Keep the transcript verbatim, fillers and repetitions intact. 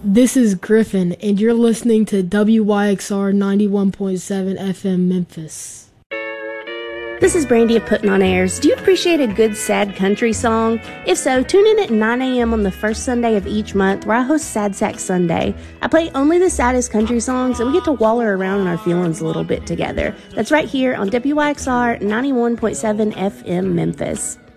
This is Griffin, and you're listening to W Y X R ninety-one point seven F M Memphis. This is Brandy of Putting on Airs. Do you appreciate a good sad country song? If so, tune in at nine a.m. on the first Sunday of each month where I host Sad Sack Sunday. I play only the saddest country songs and we get to waller around in our feelings a little bit together. That's right here on W Y X R ninety-one point seven F M Memphis.